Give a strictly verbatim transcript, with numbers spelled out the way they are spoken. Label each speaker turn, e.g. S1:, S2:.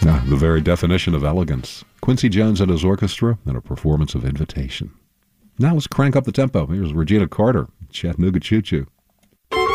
S1: Ah, the very definition of elegance. Quincy Jones and his orchestra and a performance of Invitation. Now let's crank up the tempo. Here's Regina Carter, Chattanooga Choo Choo.